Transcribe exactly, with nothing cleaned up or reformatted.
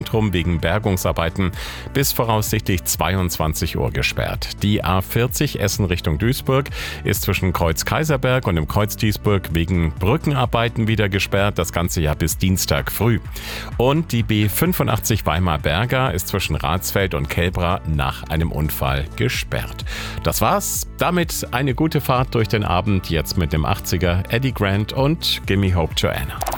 Zentrum wegen Bergungsarbeiten bis voraussichtlich zweiundzwanzig Uhr gesperrt. Die A vierzig Essen Richtung Duisburg ist zwischen Kreuz Kaiserberg und dem Kreuz Duisburg wegen Brückenarbeiten wieder gesperrt, das ganze Jahr bis Dienstag früh. Und die B fünfundachtzig Weimar-Berger ist zwischen Ratsfeld und Kelbra nach einem Unfall gesperrt. Das war's. Damit eine gute Fahrt durch den Abend, jetzt mit dem achtziger Eddie Grant und Gimme Hope Joanna.